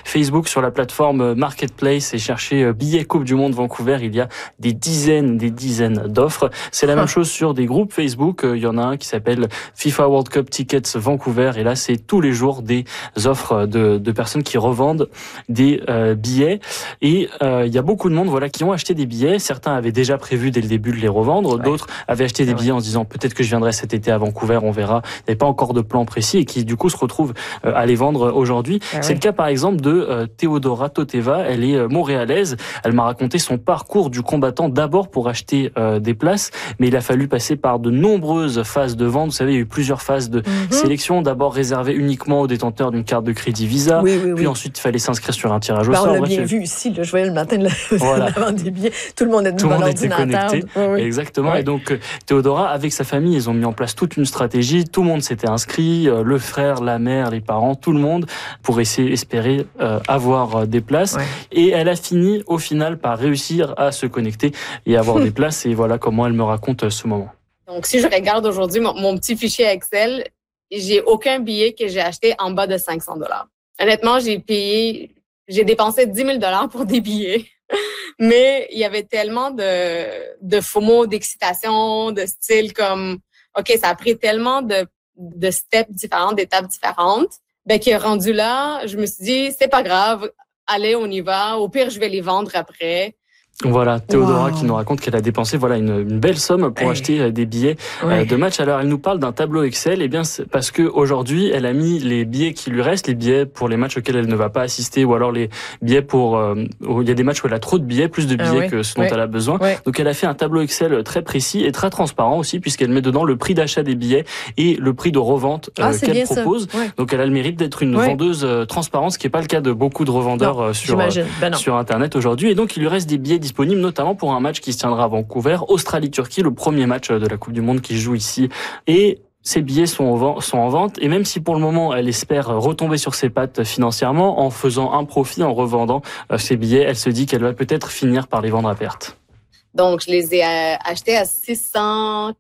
Facebook sur la plateforme Marketplace et chercher billets Coupe du Monde Vancouver, il y a des dizaines d'offres. C'est la même chose sur des groupes Facebook. Il y en a un qui s'appelle FIFA World Cup Tickets Vancouver et là c'est tous les jours des offres de personnes qui revendent des billets et il y a beaucoup de monde qui ont acheté des billets. Certains avaient déjà prévu dès le début de les revendre, d'autres avaient acheté des billets en se disant peut-être que je viendrai cet été à Vancouver, on verra. Il n'y avait pas encore de plan précis et qui du coup se retrouvent à les vendre aujourd'hui. C'est le cas par exemple de Théodora Toteva, elle est montréalaise. Elle m'a raconté son parcours du combattant d'abord pour acheter des places, mais il a fallu passer par de nombreuses phases de vente. Vous savez, il y a eu plusieurs phases de sélection, d'abord réservées uniquement aux détenteurs d'une carte de crédit Visa, puis ensuite il fallait s'inscrire sur un tirage au sort. On l'a bien vu ici, je voyais le matin de la vente des billets, tout le monde est devant l'ordinateur. Connecté. Exactement. Et donc Théodora, avec sa famille, ils ont mis en place toute une stratégie. Tout le monde s'était inscrit, le frère, la mère, les parents, tout le monde, pour espérer avoir des places. Et elle a fini au final par réussir à se connecter et avoir des places. Et voilà comment elle me raconte ce moment. Donc si je regarde aujourd'hui mon petit fichier Excel, j'ai aucun billet que j'ai acheté en bas de 500 $. Honnêtement, j'ai dépensé 10 000 $ pour des billets. Mais il y avait tellement de FOMO, d'excitation, de style comme, OK, ça a pris tellement de steps différents, d'étapes différentes, que rendu là, je me suis dit, c'est pas grave, allez, on y va. Au pire, je vais les vendre après. Voilà, Théodora qui nous raconte qu'elle a dépensé une belle somme pour acheter des billets de match. Alors elle nous parle d'un tableau Excel, c'est parce que aujourd'hui elle a mis les billets qui lui restent, les billets pour les matchs auxquels elle ne va pas assister, ou alors les billets où il y a des matchs où elle a trop de billets, plus de billets que ce dont elle a besoin. Donc elle a fait un tableau Excel très précis et très transparent aussi, puisqu'elle met dedans le prix d'achat des billets et le prix de revente qu'elle propose. Donc elle a le mérite d'être une vendeuse transparente, ce qui n'est pas le cas de beaucoup de revendeurs sur Internet aujourd'hui. Et donc il lui reste des billets disponible notamment pour un match qui se tiendra à Vancouver, Australie-Turquie, le premier match de la Coupe du Monde qui se joue ici. Et ces billets sont en vente. Et même si pour le moment, elle espère retomber sur ses pattes financièrement en faisant un profit, en revendant ces billets, elle se dit qu'elle va peut-être finir par les vendre à perte. Donc, je les ai achetés à 615.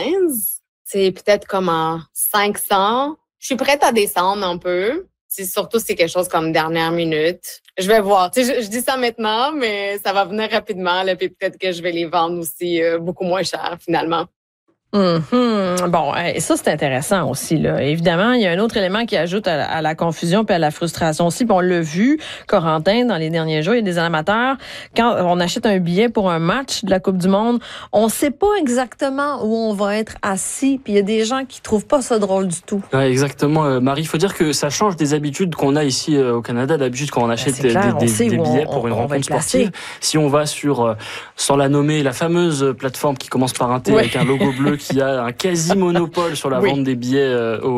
C'est peut-être comme à 500. Je suis prête à descendre un peu. Surtout, c'est quelque chose comme dernière minute. Je vais voir. Je dis ça maintenant, mais ça va venir rapidement. Là, puis peut-être que je vais les vendre aussi beaucoup moins cher, finalement. Bon, ça, c'est intéressant aussi, là. Évidemment, il y a un autre élément qui ajoute à la confusion puis à la frustration aussi. Puis on l'a vu, Corentin, dans les derniers jours, il y a des amateurs. Quand on achète un billet pour un match de la Coupe du Monde, on sait pas exactement où on va être assis. Puis il y a des gens qui trouvent pas ça drôle du tout. Ouais, exactement, Marie. Il faut dire que ça change des habitudes qu'on a ici au Canada. D'habitude, quand on achète des billets pour une rencontre sportive, si on va sur, sans la nommer, la fameuse plateforme qui commence par un T avec un logo bleu, qui a un quasi-monopole sur la vente des billets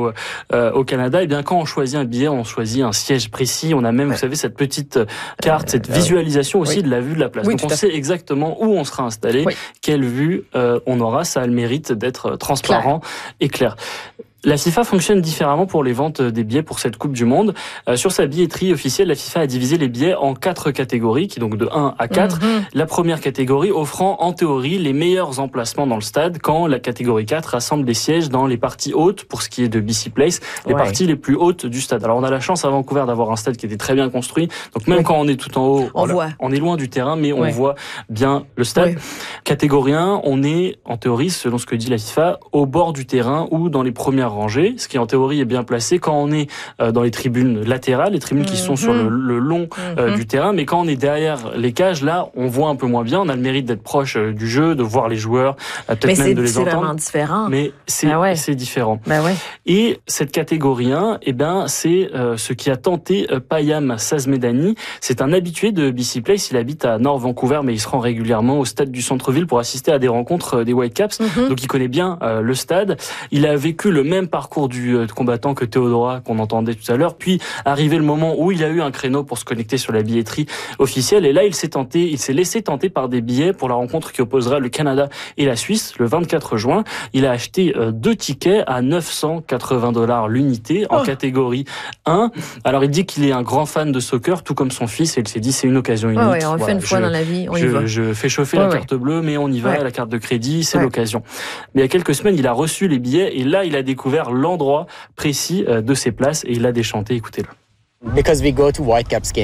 au Canada, et bien quand on choisit un billet, on choisit un siège précis. On a même, vous savez, cette petite carte, cette visualisation aussi de la vue de la place. Donc on sait exactement où on sera installé, quelle vue on aura. Ça a le mérite d'être transparent et clair. La FIFA fonctionne différemment pour les ventes des billets pour cette Coupe du Monde. Sur sa billetterie officielle, la FIFA a divisé les billets en 4 catégories, qui donc de 1 à 4. La première catégorie offrant en théorie les meilleurs emplacements dans le stade, quand la catégorie 4 rassemble des sièges dans les parties hautes, pour ce qui est de BC Place, les parties les plus hautes du stade. Alors on a la chance à Vancouver d'avoir un stade qui était très bien construit, donc même quand on est tout en haut, on est loin du terrain, mais on voit bien le stade. Catégorie 1, on est en théorie, selon ce que dit la FIFA, au bord du terrain ou dans les premières rangées, ce qui en théorie est bien placé quand on est dans les tribunes latérales, les tribunes qui sont sur le long du terrain, mais quand on est derrière les cages, là, on voit un peu moins bien. On a le mérite d'être proche du jeu, de voir les joueurs, peut-être même de les entendre. Mais c'est vraiment différent. Mais c'est différent. Et cette catégorie 1, c'est ce qui a tenté Payam Sazmedani. C'est un habitué de BC Place. Il habite à Nord Vancouver, mais il se rend régulièrement au stade du centre-ville pour assister à des rencontres des Whitecaps. Donc il connaît bien le stade. Il a vécu le même parcours du combattant que Théodora qu'on entendait tout à l'heure, puis arrivé le moment où il a eu un créneau pour se connecter sur la billetterie officielle, et là il s'est laissé tenter par des billets pour la rencontre qui opposera le Canada et la Suisse le 24 juin. Il a acheté 2 tickets à 980 $ l'unité en catégorie 1. Alors il dit qu'il est un grand fan de soccer, tout comme son fils, et il s'est dit c'est une occasion unique. On le fait une fois dans la vie, on y va. Je fais chauffer la carte bleue, mais on y va, la carte de crédit, c'est l'occasion. Mais il y a quelques semaines, il a reçu les billets, et là il a découvert l'endroit précis de ses places et il a déchanté, écoutez-le. Because we go to Whitecaps games.